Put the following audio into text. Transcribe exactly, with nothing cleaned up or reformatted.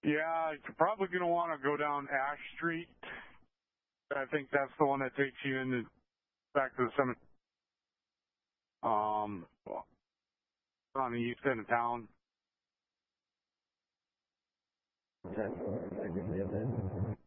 Yeah, you're probably going to want to go down Ash Street. I think that's the one that takes you in the, back to the cemetery. Um, on the east end of town. Okay.